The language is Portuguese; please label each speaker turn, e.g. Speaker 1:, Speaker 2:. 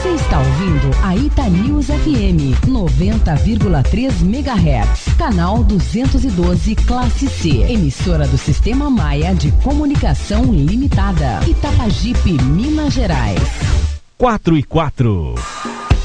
Speaker 1: Você está ouvindo a Itanews FM 90,3 MHz, canal 212, classe C, emissora do Sistema Maia de Comunicação Limitada, Itapajipe, Minas Gerais.
Speaker 2: 4 e 4.